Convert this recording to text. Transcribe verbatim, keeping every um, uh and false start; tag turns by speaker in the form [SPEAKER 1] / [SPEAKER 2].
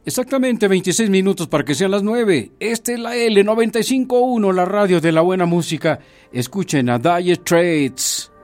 [SPEAKER 1] Exactamente veintiséis minutos para que sean las nueve. Esta es la L noventa y cinco punto uno, la radio de la buena música. Escuchen a Dire Straits.